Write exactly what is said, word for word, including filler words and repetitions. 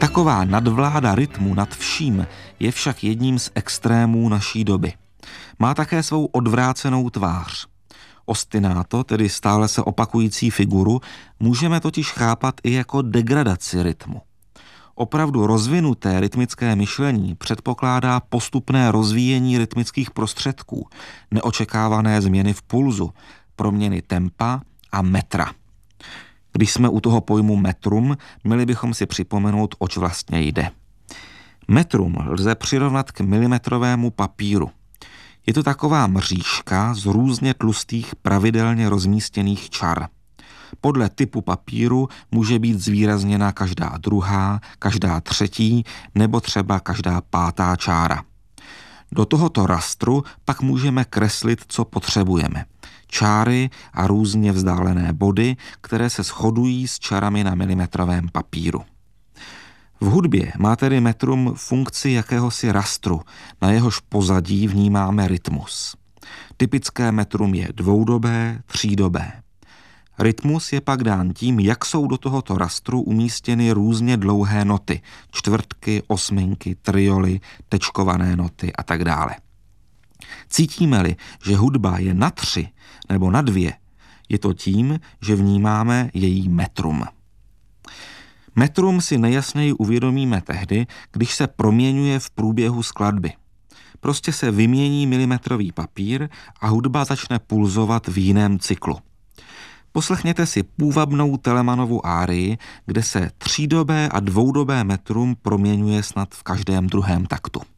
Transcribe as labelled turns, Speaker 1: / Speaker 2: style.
Speaker 1: Taková nadvláda rytmu nad vším je však jedním z extrémů naší doby. Má také svou odvrácenou tvář. Ostinato, tedy stále se opakující figuru, můžeme totiž chápat i jako degradaci rytmu. Opravdu rozvinuté rytmické myšlení předpokládá postupné rozvíjení rytmických prostředků, neočekávané změny v pulzu, proměny tempa a metra. Když jsme u toho pojmu metrum, měli bychom si připomenout, oč vlastně jde. Metrum lze přirovnat k milimetrovému papíru. Je to taková mřížka z různě tlustých pravidelně rozmístěných čar. Podle typu papíru může být zvýrazněna každá druhá, každá třetí nebo třeba každá pátá čára. Do tohoto rastru pak můžeme kreslit, co potřebujeme. Čáry a různě vzdálené body, které se shodují s čarami na milimetrovém papíru. V hudbě má tedy metrum funkci jakéhosi rastru, na jehož pozadí vnímáme rytmus. Typické metrum je dvoudobé, třídobé. Rytmus je pak dán tím, jak jsou do tohoto rastru umístěny různě dlouhé noty, čtvrtky, osminky, trioly, tečkované noty a tak dále. Cítíme-li, že hudba je na tři nebo na dvě, je to tím, že vnímáme její metrum. Metrum si nejjasněji uvědomíme tehdy, když se proměňuje v průběhu skladby. Prostě se vymění milimetrový papír a hudba začne pulzovat v jiném cyklu. Poslechněte si půvabnou Telemanovu árii, kde se třídobé a dvoudobé metrum proměňuje snad v každém druhém taktu.